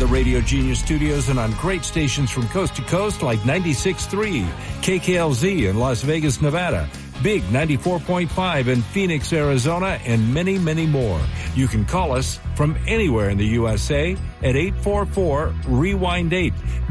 the Radio Genius studios and on great stations from coast to coast like 96.3, KKLZ in Las Vegas, Nevada, Big 94.5 in Phoenix, Arizona, and many, many more. You can call us from anywhere in the USA at 844-REWIND-8.